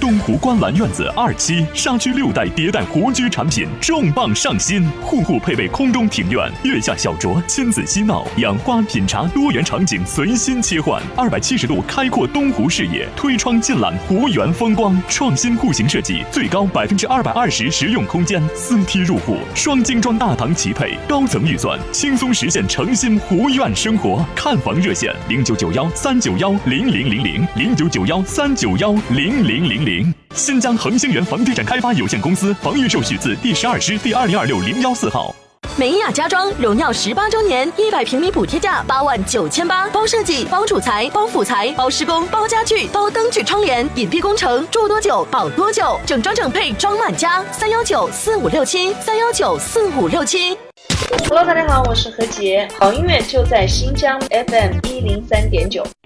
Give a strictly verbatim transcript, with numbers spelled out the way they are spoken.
东湖观澜院子二期沙区六代迭代湖居产品重磅上新，户户配备空中庭院，月下小酌，亲子嬉闹，养花品茶，多元场景随心切换。二百七十度开阔东湖视野，推窗尽览湖园风光。创新户型设计，最高百分之二百二十实用空间，四梯入户，双精装大堂齐配，高层预算，轻松实现诚心湖苑生活。看房热线零九九幺三九幺零零零零零九九幺三九幺零零零零。新疆恒星源房地产开发有限公司房预授许字第十二师第二零二六零幺四号。 美雅家装荣耀十八周年，一百平米补贴价八万九千八，包设计、包主材、包辅材、包施工、包家具、包灯具窗帘，隐蔽工程，住多久保多久，整装整配装满家。三幺九四五六七，三幺九四五六七。 Hello， 大家好，我是何洁，好音乐就在新疆 F M 一零三点九。